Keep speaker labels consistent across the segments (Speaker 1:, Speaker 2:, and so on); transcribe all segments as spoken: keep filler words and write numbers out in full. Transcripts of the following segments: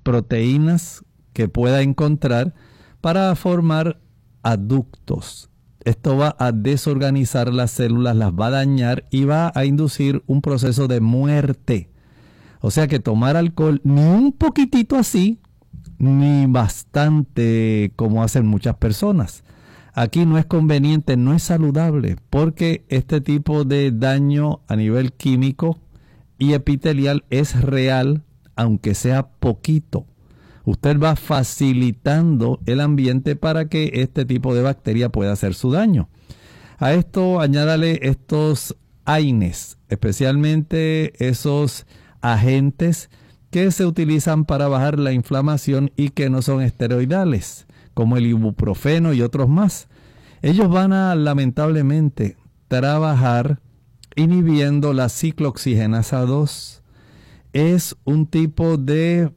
Speaker 1: proteínas que pueda encontrar para formar aductos. Esto va a desorganizar las células, las va a dañar y va a inducir un proceso de muerte. O sea que tomar alcohol ni un poquitito así, ni bastante como hacen muchas personas. Aquí no es conveniente, no es saludable, porque este tipo de daño a nivel químico y epitelial es real, aunque sea poquito. Usted va facilitando el ambiente para que este tipo de bacteria pueda hacer su daño. A esto añádale estos AINES, especialmente esos agentes que se utilizan para bajar la inflamación y que no son esteroidales, como el ibuprofeno y otros más. Ellos van a, lamentablemente, trabajar inhibiendo la ciclooxigenasa dos. Es un tipo de,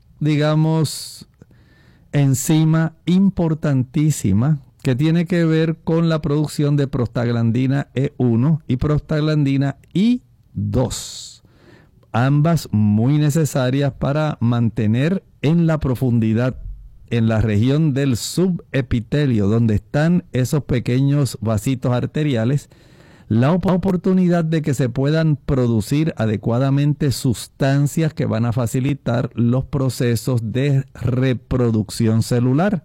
Speaker 1: digamos, enzima importantísima que tiene que ver con la producción de prostaglandina E uno y prostaglandina I dos. Ambas muy necesarias para mantener en la profundidad, en la región del subepitelio, donde están esos pequeños vasitos arteriales, la oportunidad de que se puedan producir adecuadamente sustancias que van a facilitar los procesos de reproducción celular.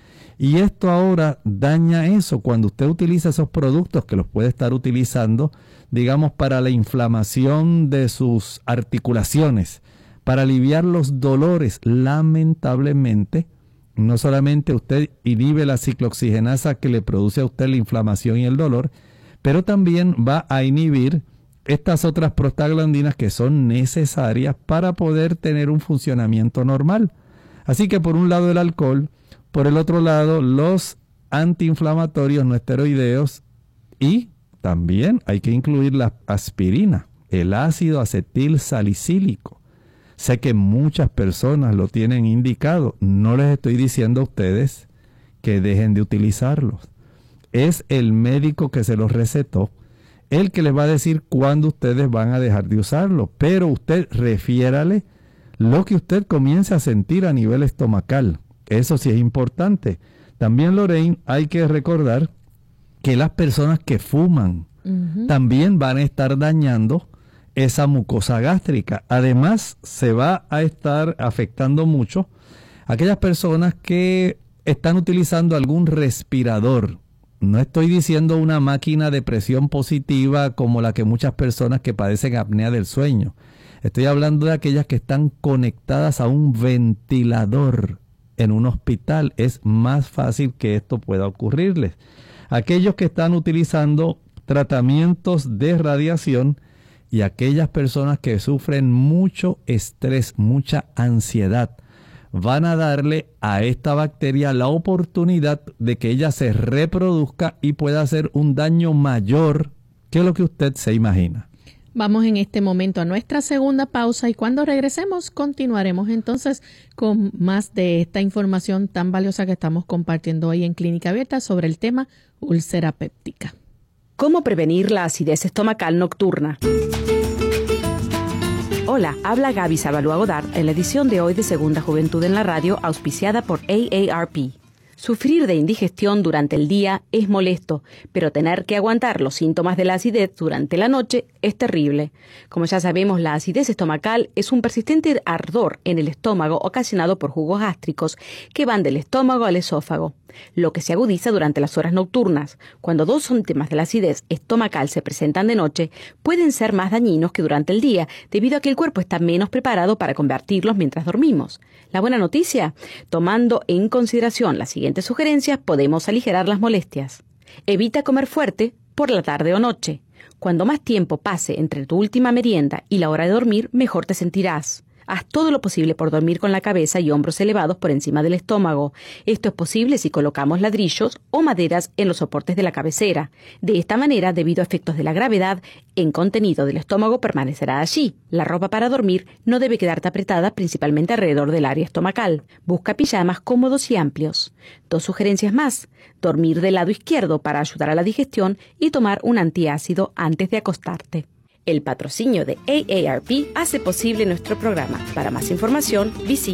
Speaker 1: Y esto ahora daña eso cuando usted utiliza esos productos que los puede estar utilizando, digamos, para la inflamación de sus articulaciones, para aliviar los dolores. Lamentablemente, no solamente usted inhibe la ciclooxigenasa que le produce a usted la inflamación y el dolor, pero también va a inhibir estas otras prostaglandinas que son necesarias para poder tener un funcionamiento normal. Así que por un lado el alcohol, por el otro lado los antiinflamatorios no esteroideos, y también hay que incluir la aspirina, el ácido acetil salicílico. Sé que muchas personas lo tienen indicado. No les estoy diciendo a ustedes que dejen de utilizarlos. Es el médico que se los recetó el que les va a decir cuándo ustedes van a dejar de usarlo. Pero usted refiérale lo que usted comience a sentir a nivel estomacal. Eso sí es importante. También, Lorraine, hay que recordar que las personas que fuman uh-huh. también van a estar dañando esa mucosa gástrica. Además, se va a estar afectando mucho a aquellas personas que están utilizando algún respirador. No estoy diciendo una máquina de presión positiva como la que muchas personas que padecen apnea del sueño. Estoy hablando de aquellas que están conectadas a un ventilador en un hospital. Es más fácil que esto pueda ocurrirles. Aquellos que están utilizando tratamientos de radiación y aquellas personas que sufren mucho estrés, mucha ansiedad, van a darle a esta bacteria la oportunidad de que ella se reproduzca y pueda hacer un daño mayor que lo que usted se imagina.
Speaker 2: Vamos en este momento a nuestra segunda pausa y cuando regresemos continuaremos entonces con más de esta información tan valiosa que estamos compartiendo hoy en Clínica Abierta sobre el tema úlcera péptica.
Speaker 3: ¿Cómo prevenir la acidez estomacal nocturna? Hola, habla Gaby Sabalúa Godard en la edición de hoy de Segunda Juventud en la Radio, auspiciada por A A R P. Sufrir de indigestión durante el día es molesto, pero tener que aguantar los síntomas de la acidez durante la noche es terrible. Como ya sabemos, la acidez estomacal es un persistente ardor en el estómago ocasionado por jugos gástricos que van del estómago al esófago, lo que se agudiza durante las horas nocturnas. Cuando dos síntomas de la acidez estomacal se presentan de noche, pueden ser más dañinos que durante el día, debido a que el cuerpo está menos preparado para convertirlos mientras dormimos. La buena noticia, tomando en consideración las siguientes sugerencias, podemos aligerar las molestias. Evita comer fuerte por la tarde o noche. Cuando más tiempo pase entre tu última merienda y la hora de dormir, mejor te sentirás. Haz todo lo posible por dormir con la cabeza y hombros elevados por encima del estómago. Esto es posible si colocamos ladrillos o maderas en los soportes de la cabecera. De esta manera, debido a efectos de la gravedad, el contenido del estómago permanecerá allí. La ropa para dormir no debe quedarte apretada, principalmente alrededor del área estomacal. Busca pijamas cómodos y amplios. Dos sugerencias más. Dormir del lado izquierdo para ayudar a la digestión y tomar un antiácido antes de acostarte. El patrocinio de A A R P hace posible nuestro programa. Para más información, visita